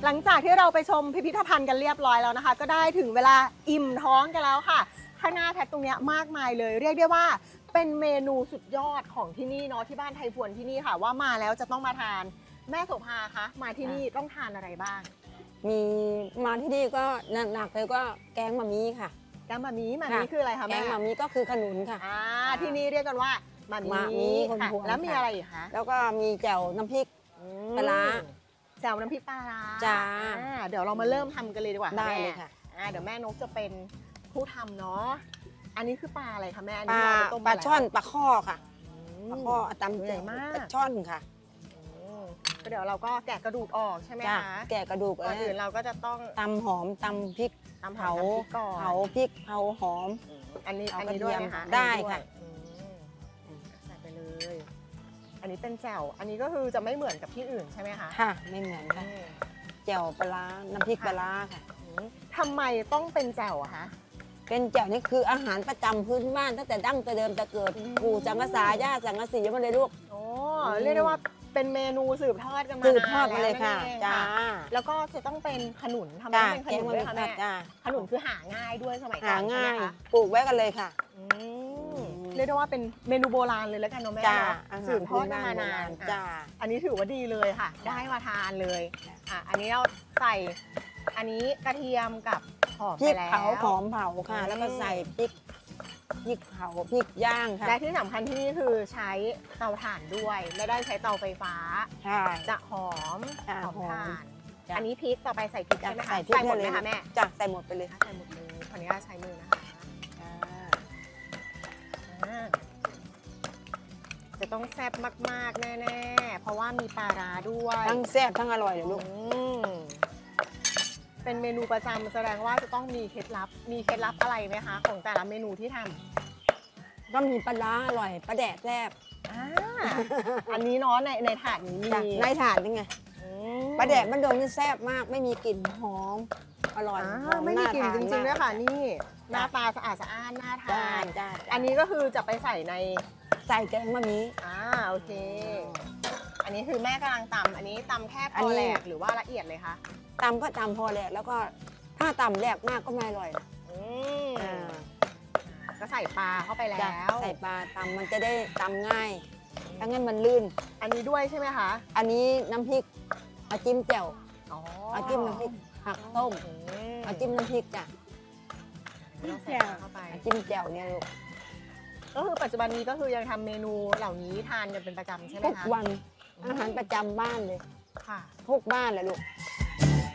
หลังจากที่เราไปชมพิพิธภัณฑ์กันเรียบร้อยแล้วนะคะก็ได้ถึงเวลาอิ่มท้องกันแล้วค่ะข้างหน้าแพทตรงนี้มากมายเลยเรียกได้ว่าเป็นเมนูสุดยอดของที่นี่เนาะที่บ้านไทยพวนที่นี่ค่ะว่ามาแล้วจะต้องมาทานแม่โสภาคะมาที่นี่ต้องทานอะไรบ้างมีมาที่นี่ก็หนักๆเลยก็แกงมะมีค่ะแกงมะมีคืออะไรคะแม่แกงมะมีก็คือขนุนค่ะที่นี่เรียกกันว่ามะมีค่ะแล้วมีอะไรอีกคะแล้วก็มีแจ่วน้ำพริกปลาร้าแจ่วน้ำพริกปลาร้าจ้าเดี๋ยวเรามาเริ่มทำกันเลยดีกว่าได้เลยค่ะเดี๋ยวแม่นกจะเป็นผู้ทำเนาะอันนี้คือปลาอะไรคะแม่ปลาช่อนปลาข้อค่ะปลาข้อตำใหญ่มากปลาช่อนค่ะก็เดี๋ยวเราก็แกะกระดูกออกใช่ไหมคะแกะกระดูกก่อนอื่นเราก็จะต้องตำหอมตำพริกเผาพริกเผาหอมอันนี้ด้วยนะคะได้ค่ะใส่ไปเลยอันนี้เป็นแจ่วอันนี้ก็คือจะไม่เหมือนกับที่อื่นใช่ไหมคะค่ะไม่เหมือนค่ะแจ่วปลาน้ำพริกปลาค่ะทำไมต้องเป็นแจ่วอะคะเป็นแจ่วนี่คืออาหารประจำพื้นบ้านตั้งแต่ดั้งแต่เดิมแต่เกิดปู่สังกษาย่าสังกสีมาเลยลูกเรียกได้ว่าเป็นเมนูสืบทอดกันมาสืบทอดมาเลยค่ะจ้าแล้วก็จะต้องเป็นขนุนทำให้เป็นขนุนด้วยค่ะแม่ขนุนคือหาง่ายด้วยสมัยก่อนหาง่ายปลูกไว้กันเลยค่ะเรียกได้ว่าเป็นเมนูโบราณเลยแล้วกันเนาะแม่สืบทอดกันมานานจ้าอันนี้ถือว่าดีเลยค่ะได้มาทานเลยอันนี้เราใส่อันนี้กระเทียมกับหอมไปแล้วพริกเผาหอมเผาค่ะแล้วก็ใส่พริกเผาพริกย่างค่ะและที่สำคัญที่นี่คือใช้เตาถ่านด้วยไม่ได้ใช้เตาไฟฟ้าจะหอมถ่านอันนี้พริกต่อไปใส่พริกใช่ไหมคะใส่หมดเลยค่ะแม่จ้ะใส่หมดไปเลยค่ะใส่หมดเลยขออนุญาตใช้มือนะคะจะต้องแซ่บมากๆแน่ๆเพราะว่ามีปลาร้าด้วยทั้งแซ่บทั้งอร่อยเลยลูกเป็นเมนูประจำแสดงว่าจะต้องมีเคล็ดลับอะไรไหมคะของแต่ละเมนูที่ทำก็มีปลาร้าอร่อยปลาแดดแซ่บอันนี้เนาะในถาดนี้มีในถาดนี่ไงปลาแดดมันโดนนี่แซ่บมากไม่มีกลิ่นหอมอร่อยไม่มีกลิ่นจริงๆด้วยค่ะนี่หน้าตาสะอาดสะอ้านน่าทานอันนี้ก็คือจะไปใส่แกงมะมีโอเคอันนี้คือแม่กำลังตำอันนี้ตำแค่พอแหลกหรือว่าละเอียดเลยคะตำก็ตำพอแหลกแล้วก็ถ้าตำแหลกมากก็ไม่อร่อยก็ใส่ปลาเข้าไปแล้วใส่ปลาตำมันจะได้ตำง่ายถ้างั้นมันลื่นอันนี้ด้วยใช่ไหมคะอันนี้น้ำพริกเอาจิ้มแจ่วเอาจิ้มน้ำพริกผักต้มเอาจิ้มน้ำพริกจ้ะแจ่วเข้าไปจิ้มแจ่วเนี่ยลูกก็คือปัจจุบันนี้ก็คือยังทำเมนูเหล่านี้ทานกันเป็นประจำใช่ไหมคะทุกวันอาหารประจำบ้านเลยค่ะทุกบ้านแหละลูก